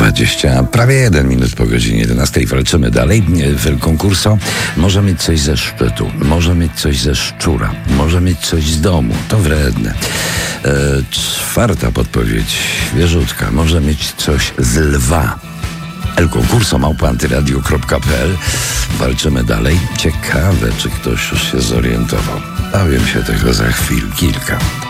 20, prawie 1 minut po godzinie 11. Walczymy dalej w konkurso. Może mieć coś ze szczytu, może mieć coś ze szczura, może mieć coś z domu. To wredne. Czwarta podpowiedź, wierzutka, może mieć coś z lwa. elkonkurso@antyradio.pl. Walczymy dalej. Ciekawe, czy ktoś już się zorientował. Dowiem się tego za chwil kilka.